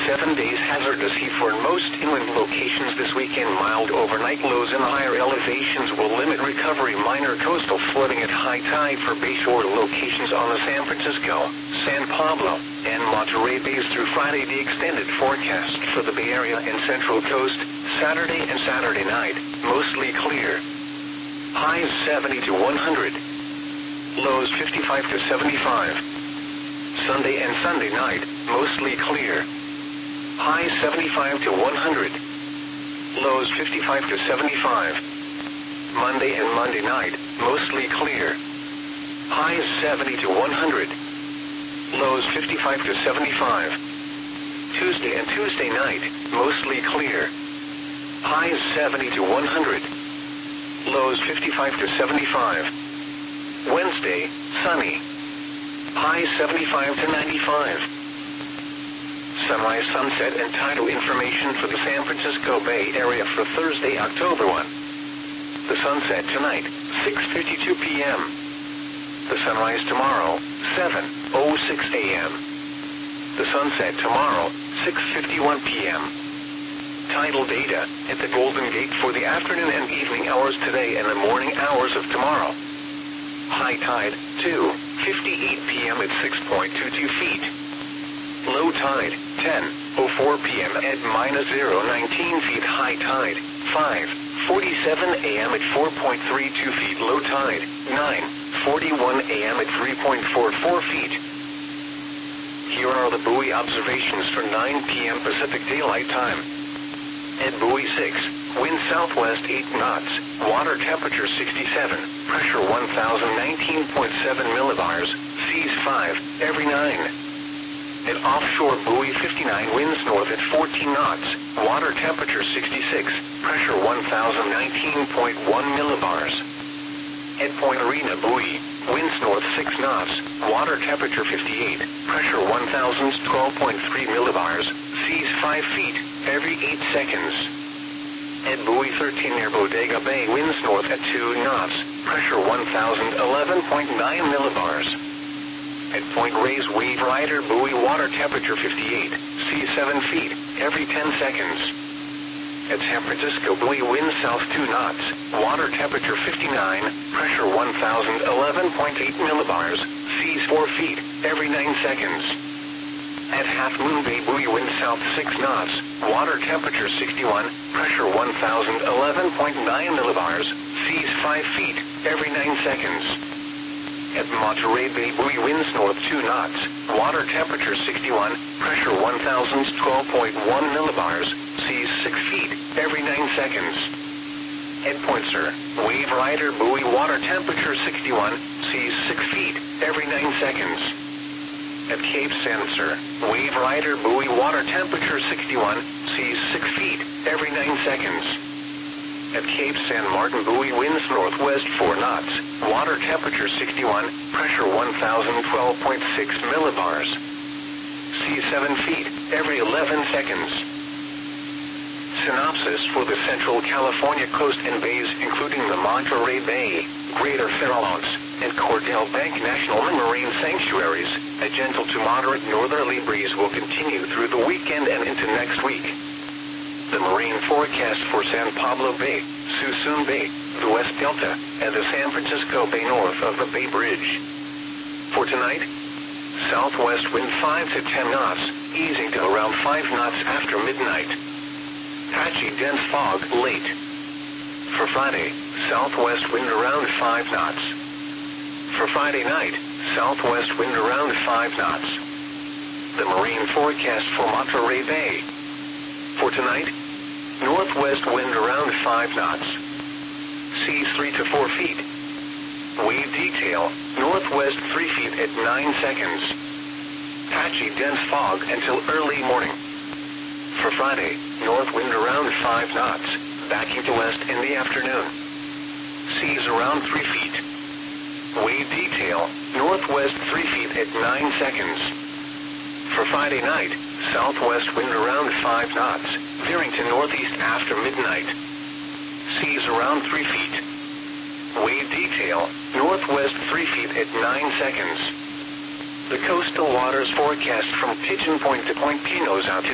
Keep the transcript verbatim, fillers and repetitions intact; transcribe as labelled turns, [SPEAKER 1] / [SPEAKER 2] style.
[SPEAKER 1] seven days hazardous heat for most inland locations this weekend. Mild overnight lows in higher elevations will limit recovery. Minor coastal flooding at high tide for bayshore locations on the San Francisco, San Pablo, and Monterey Bays through Friday. The extended forecast for the Bay Area and Central Coast, Saturday and Saturday night, mostly clear. Highs seventy to one hundred. Lows fifty-five to seventy-five. Sunday and Sunday night, mostly clear. Highs seventy-five to one hundred. Lows fifty-five to seventy-five. Monday and Monday night, mostly clear. Highs seventy to one hundred. Lows fifty-five to seventy-five. Tuesday and Tuesday night, mostly clear. Highs seventy to one hundred. Lows fifty-five to seventy-five. Wednesday, sunny. Highs seventy-five to ninety-five. Sunrise, sunset, and tidal information for the San Francisco Bay Area for Thursday, October first. The sunset tonight, six fifty-two p m The sunrise tomorrow, seven oh six a m The sunset tomorrow, six fifty-one p m Tidal data at the Golden Gate for the afternoon and evening hours today and the morning hours of tomorrow. High tide, two fifty-eight p m at six point two two feet. Low tide, ten oh four p m at minus zero nineteen feet. High tide, five forty-seven a m at four point three two feet. Low tide, nine forty-one a m at three point four four feet. Here are the buoy observations for nine p m Pacific Daylight Time. At buoy six, wind southwest eight knots, water temperature sixty-seven, pressure one thousand nineteen point seven millibars, seas five, every nine. At offshore buoy fifty-nine, winds north at fourteen knots, water temperature sixty-six, pressure one thousand nineteen point one millibars. At Point Arena buoy, winds north six knots, water temperature fifty-eight, pressure one thousand twelve point three millibars, seas five feet, every eight seconds. At buoy thirteen near Bodega Bay, winds north at two knots, pressure one thousand eleven point nine millibars. At Point Reyes Wave Rider buoy, water temperature fifty-eight, seas seven feet, every ten seconds. At San Francisco buoy, winds south two knots, water temperature fifty-nine, pressure one thousand eleven point eight millibars, seas four feet, every nine seconds. At Half Moon Bay buoy, wind south six knots, water temperature sixty-one, pressure one thousand eleven point nine millibars, seas five feet, every nine seconds. At Monterey Bay buoy, winds north two knots, water temperature sixty-one, pressure one thousand twelve point one millibars, seas six feet, every nine seconds. At Point Sur, Wave Rider buoy, water temperature sixty-one, seas six feet, every nine seconds. At Cape San Sur, Wave Rider buoy, water temperature sixty-one, seas six feet, every nine seconds. At Cape San Martin buoy, winds northwest four knots, water temperature sixty-one, pressure one thousand twelve point six millibars. Seas seven feet, every eleven seconds. Synopsis for the Central California coast and bays, including the Monterey Bay, Greater Farallones, and Cordell Bank National Marine Sanctuaries. A gentle to moderate northerly breeze will continue through the weekend and into next week. The marine forecast for San Pablo Bay, Suisun Bay, the West Delta, and the San Francisco Bay north of the Bay Bridge. For tonight, southwest wind five to ten knots, easing to around five knots after midnight. Patchy dense fog late. For Friday, southwest wind around five knots. For Friday night, southwest wind around five knots. The marine forecast for Monterey Bay. For tonight, northwest wind around five knots. Seas three to four feet. Wave detail, northwest three feet at nine seconds. Patchy dense fog until early morning. For Friday, north wind around five knots, backing to west in the afternoon. Seas around three feet. Wave detail, northwest three feet at nine seconds. For Friday night, southwest wind around five knots, veering to northeast after midnight. Seas around three feet. Wave detail, northwest three feet at nine seconds. The coastal waters forecast from Pigeon Point to Point Pinos out to